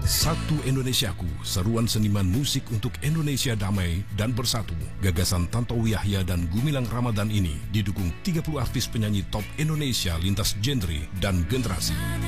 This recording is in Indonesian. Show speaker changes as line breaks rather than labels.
Satu Indonesiaku, seruan seniman musik untuk Indonesia damai dan bersatu. Gagasan Tantowi Yahya dan Gumilang Ramadan ini didukung 30 artis penyanyi top Indonesia lintas genre dan generasi.